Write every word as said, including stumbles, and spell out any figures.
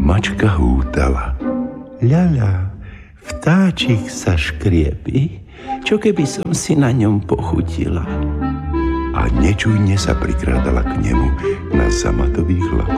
Mačka hútala. Ľaľa, vtáčik sa škriepi, čo keby som si na ňom pochutila. A nečujne sa prikrádala k nemu na zamatových lakoch.